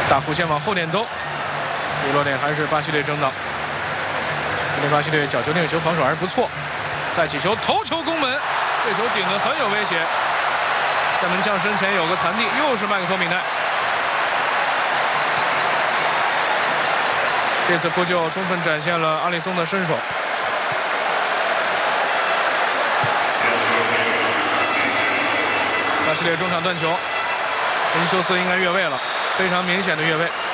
大弧线往后点兜，第一落点还是巴西队争到。今天巴西队角球定位球防守还是不错。再起球，头球攻门，这球顶得很有威胁。在门将身前有个弹地，又是麦克托米奈。这次扑救充分展现了阿里松的身手。巴西队中场断球，恩修斯应该越位了，非常明显的越位。